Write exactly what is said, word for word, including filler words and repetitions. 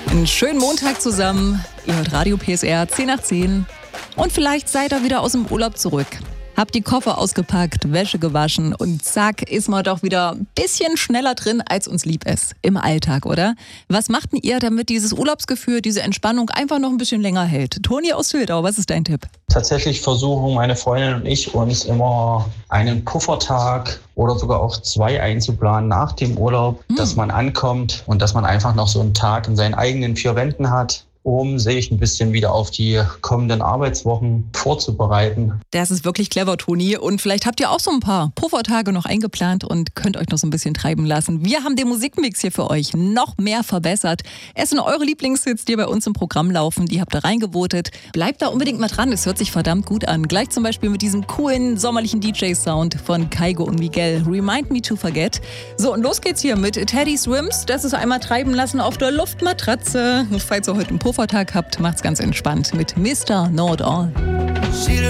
Einen schönen Montag zusammen. Ihr hört Radio P S R zehn nach zehn. Und vielleicht seid ihr wieder aus dem Urlaub zurück. Habt die Koffer ausgepackt, Wäsche gewaschen und zack, ist man doch wieder ein bisschen schneller drin, als uns lieb ist. Im Alltag, oder? Was macht denn ihr, damit dieses Urlaubsgefühl, diese Entspannung einfach noch ein bisschen länger hält? Toni aus Hildau, was ist dein Tipp? Tatsächlich versuchen meine Freundin und ich uns immer einen Puffertag oder sogar auch zwei einzuplanen nach dem Urlaub, hm. dass man ankommt und dass man einfach noch so einen Tag in seinen eigenen vier Wänden hat, um sich ein bisschen wieder auf die kommenden Arbeitswochen vorzubereiten. Das ist wirklich clever, Toni. Und vielleicht habt ihr auch so ein paar Puffertage noch eingeplant und könnt euch noch so ein bisschen treiben lassen. Wir haben den Musikmix hier für euch noch mehr verbessert. Es sind eure Lieblingshits, die bei uns im Programm laufen. Die habt ihr reingevotet. Bleibt da unbedingt mal dran, es hört sich verdammt gut an. Gleich zum Beispiel mit diesem coolen sommerlichen D J-Sound von Kaigo und Miguel. Remind Me to Forget. So, und los geht's hier mit Teddy Swims. Das ist einmal treiben lassen auf der Luftmatratze. Falls ihr heute einen Puffertag habt, macht's ganz entspannt mit Mister Know It All.